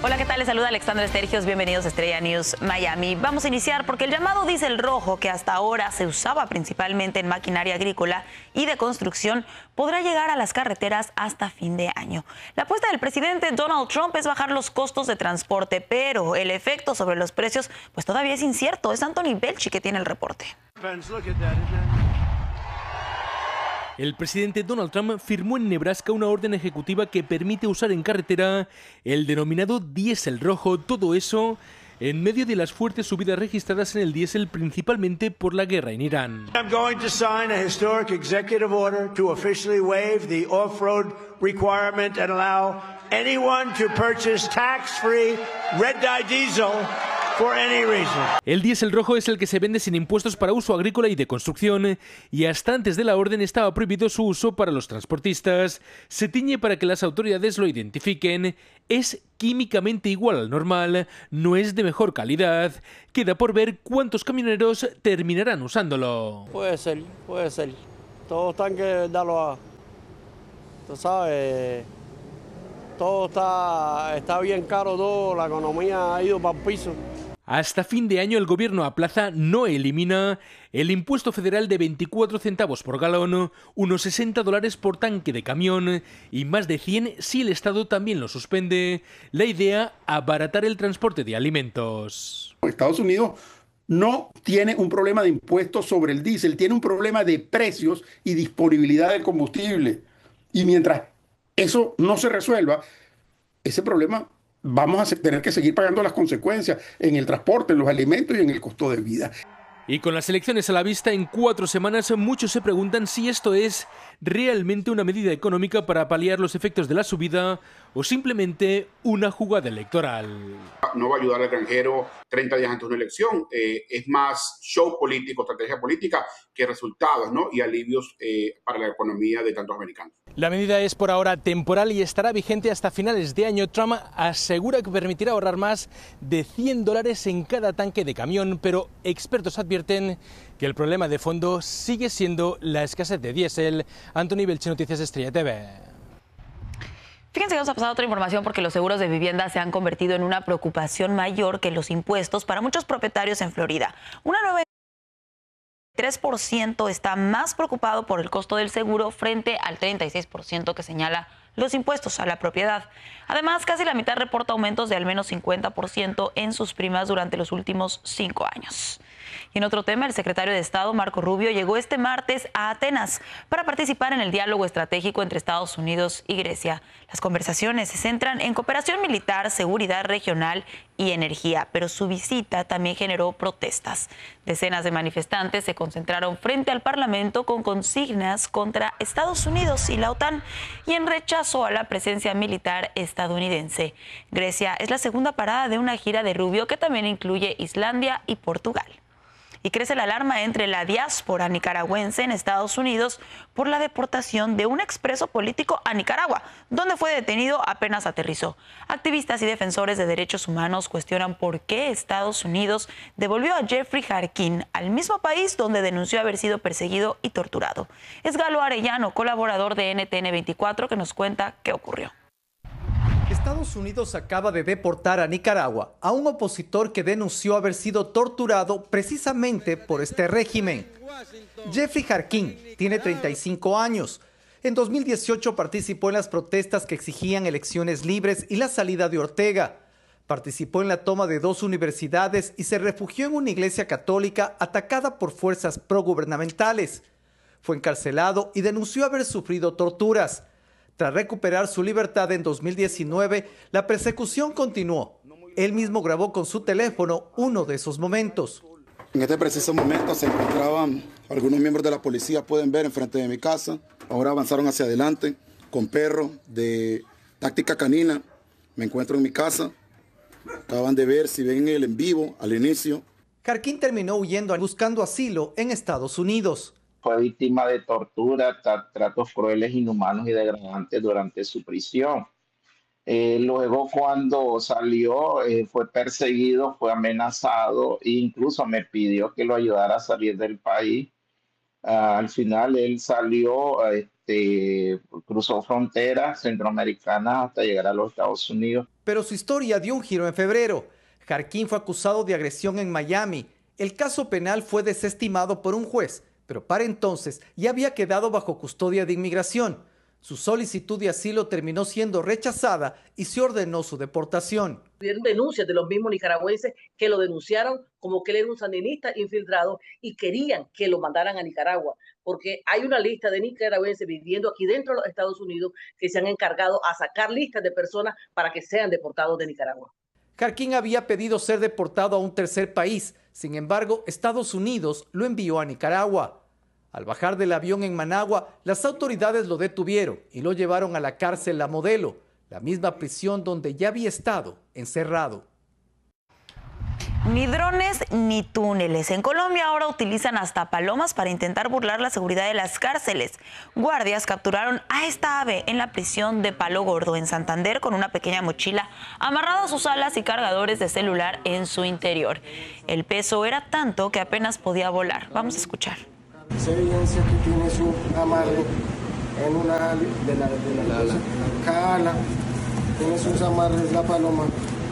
Hola, ¿qué tal? Les saluda Alexandra Estergios. Bienvenidos a Estrella News Miami. Vamos a iniciar porque el llamado diésel rojo, que hasta ahora se usaba principalmente en maquinaria agrícola y de construcción, podrá llegar a las carreteras hasta fin de año. La apuesta del presidente Donald Trump es bajar los costos de transporte, pero el efecto sobre los precios pues todavía es incierto. Es Anthony Belchi que tiene el reporte. El presidente Donald Trump firmó en Nebraska una orden ejecutiva que permite usar en carretera el denominado diésel rojo, todo eso en medio de las fuertes subidas registradas en el diésel, principalmente por la guerra en Irán. I'm going to sign a historic executive order to officially waive the off-road requirement and allow anyone to purchase tax-free red-dye diesel for any reason. El diésel rojo es el que se vende sin impuestos para uso agrícola y de construcción, y hasta antes de la orden estaba prohibido su uso para los transportistas. Se tiñe para que las autoridades lo identifiquen. Es químicamente igual al normal, no es de mejor calidad. Queda por ver cuántos camioneros terminarán usándolo. Puede ser. Todos están que darlo a... Tú sabes, todo está bien caro, todo, la economía ha ido para el piso. Hasta fin de año el gobierno aplaza, no elimina, el impuesto federal de 24 centavos por galón, unos $60 por tanque de camión y más de 100 si el Estado también lo suspende. La idea, abaratar el transporte de alimentos. Estados Unidos no tiene un problema de impuestos sobre el diésel, tiene un problema de precios y disponibilidad del combustible. Y mientras eso no se resuelva, ese problema vamos a tener que seguir pagando las consecuencias en el transporte, en los alimentos y en el costo de vida. Y con las elecciones a la vista en 4 semanas, muchos se preguntan si esto es realmente una medida económica para paliar los efectos de la subida o simplemente una jugada electoral. No va a ayudar al granjero 30 días antes de una elección. Es más show político, estrategia política que resultados, ¿no? Y alivios para la economía de tantos americanos. La medida es por ahora temporal y estará vigente hasta finales de año. Trump asegura que permitirá ahorrar más de $100 en cada tanque de camión, pero expertos advierten que el problema de fondo sigue siendo la escasez de diésel. Anthony Belchi, Noticias Estrella TV. Fíjense que nos ha pasado otra información porque los seguros de vivienda se han convertido en una preocupación mayor que los impuestos para muchos propietarios en Florida. Una nueva 3% está más preocupado por el costo del seguro frente al 36% que señala los impuestos a la propiedad. Además, casi la mitad reporta aumentos de al menos 50% en sus primas durante los últimos 5 años. Y en otro tema, el secretario de Estado, Marco Rubio, llegó este martes a Atenas para participar en el diálogo estratégico entre Estados Unidos y Grecia. Las conversaciones se centran en cooperación militar, seguridad regional y energía, pero su visita también generó protestas. Decenas de manifestantes se concentraron frente al Parlamento con consignas contra Estados Unidos y la OTAN y en rechazo a la presencia militar estadounidense. Grecia es la segunda parada de una gira de Rubio que también incluye Islandia y Portugal. Y crece la alarma entre la diáspora nicaragüense en Estados Unidos por la deportación de un expreso político a Nicaragua, donde fue detenido apenas aterrizó. Activistas y defensores de derechos humanos cuestionan por qué Estados Unidos devolvió a Jeffrey Jarquín al mismo país donde denunció haber sido perseguido y torturado. Es Galo Arellano, colaborador de NTN 24, que nos cuenta qué ocurrió. Estados Unidos acaba de deportar a Nicaragua a un opositor que denunció haber sido torturado precisamente por este régimen. Jeffrey Jarquín tiene 35 años. En 2018 participó en las protestas que exigían elecciones libres y la salida de Ortega. Participó en la toma de 2 universidades y se refugió en una iglesia católica atacada por fuerzas progubernamentales. Fue encarcelado y denunció haber sufrido torturas. Tras recuperar su libertad en 2019, la persecución continuó. Él mismo grabó con su teléfono uno de esos momentos. En este preciso momento se encontraban algunos miembros de la policía, pueden ver, enfrente de mi casa. Ahora avanzaron hacia adelante con perros de táctica canina. Me encuentro en mi casa. Acaban de ver, si ven el en vivo al inicio. Jarquín terminó huyendo buscando asilo en Estados Unidos. Fue víctima de tortura, tratos crueles, inhumanos y degradantes durante su prisión. Luego, cuando salió, fue perseguido, fue amenazado e incluso me pidió que lo ayudara a salir del país. Al final, él salió cruzó fronteras centroamericanas hasta llegar a los Estados Unidos. Pero su historia dio un giro en febrero. Jarquín fue acusado de agresión en Miami. El caso penal fue desestimado por un juez, pero para entonces ya había quedado bajo custodia de inmigración. Su solicitud de asilo terminó siendo rechazada y se ordenó su deportación. Hubieron denuncias de los mismos nicaragüenses que lo denunciaron como que él era un sandinista infiltrado y querían que lo mandaran a Nicaragua, porque hay una lista de nicaragüenses viviendo aquí dentro de los Estados Unidos que se han encargado a sacar listas de personas para que sean deportados de Nicaragua. Jarquín había pedido ser deportado a un tercer país. Sin embargo, Estados Unidos lo envió a Nicaragua. Al bajar del avión en Managua, las autoridades lo detuvieron y lo llevaron a la cárcel La Modelo, la misma prisión donde ya había estado encerrado. Ni drones ni túneles. En Colombia ahora utilizan hasta palomas para intentar burlar la seguridad de las cárceles. Guardias capturaron a esta ave en la prisión de Palo Gordo, en Santander, con una pequeña mochila amarrada a sus alas y cargadores de celular en su interior. El peso era tanto que apenas podía volar. Vamos a escuchar. Se evidencia que tiene su amarre en una de la ala. Cada ala tiene sus amarres la paloma.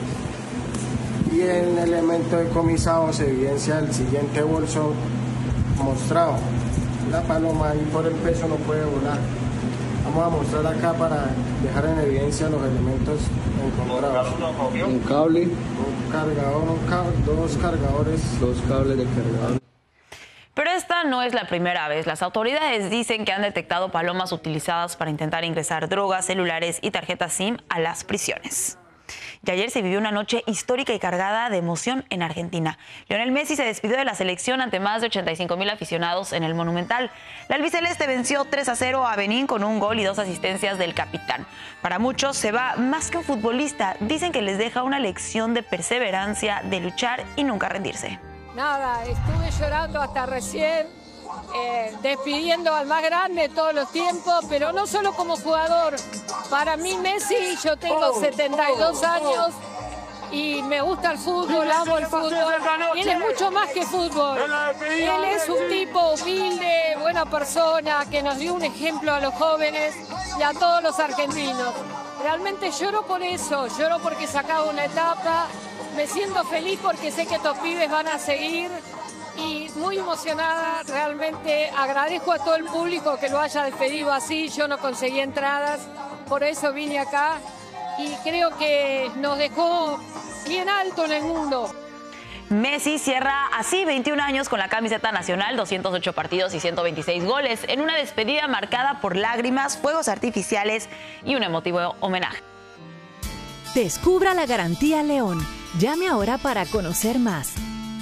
Y en el elemento decomisado se evidencia el siguiente bolso mostrado. La paloma y por el peso no puede volar. Vamos a mostrar acá para dejar en evidencia los elementos encontrados. Un cable. Un cargador, dos cargadores. Dos cables de cargador. Pero esta no es la primera vez. Las autoridades dicen que han detectado palomas utilizadas para intentar ingresar drogas, celulares y tarjetas SIM a las prisiones. Y ayer se vivió una noche histórica y cargada de emoción en Argentina. Lionel Messi se despidió de la selección ante más de 85,000 aficionados en el Monumental. La albiceleste venció 3-0 a Benín con un gol y 2 asistencias del capitán. Para muchos se va más que un futbolista. Dicen que les deja una lección de perseverancia, de luchar y nunca rendirse. Nada, estuve llorando hasta recién. Despidiendo al más grande de todos los tiempos, pero no solo como jugador. Para mí Messi, yo tengo 72 años y me gusta el fútbol, amo el fútbol. Y él es mucho más que fútbol. Él es un tipo humilde, buena persona, que nos dio un ejemplo a los jóvenes y a todos los argentinos. Realmente lloro por eso, lloro porque se acaba una etapa. Me siento feliz porque sé que estos pibes van a seguir. Y muy emocionada, realmente agradezco a todo el público que lo haya despedido así. Yo no conseguí entradas, por eso vine acá y creo que nos dejó bien alto en el mundo. Messi cierra así 21 años con la camiseta nacional, 208 partidos y 126 goles, en una despedida marcada por lágrimas, fuegos artificiales y un emotivo homenaje. Descubra la garantía León. Llame ahora para conocer más.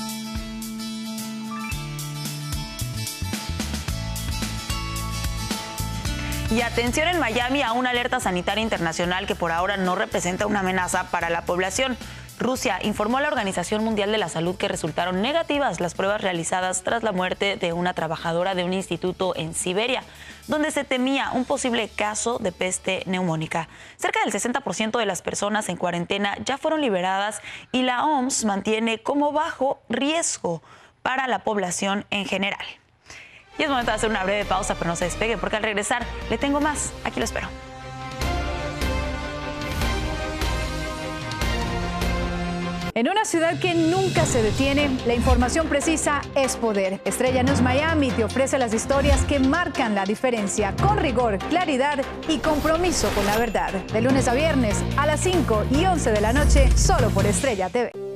Y atención en Miami a una alerta sanitaria internacional que por ahora no representa una amenaza para la población. Rusia informó a la Organización Mundial de la Salud que resultaron negativas las pruebas realizadas tras la muerte de una trabajadora de un instituto en Siberia, donde se temía un posible caso de peste neumónica. Cerca del 60% de las personas en cuarentena ya fueron liberadas y la OMS mantiene como bajo riesgo para la población en general. Y es momento de hacer una breve pausa, pero no se despegue porque al regresar le tengo más. Aquí lo espero. En una ciudad que nunca se detiene, la información precisa es poder. Estrella News Miami te ofrece las historias que marcan la diferencia, con rigor, claridad y compromiso con la verdad. De lunes a viernes a las 5 y 11 de la noche, solo por Estrella TV.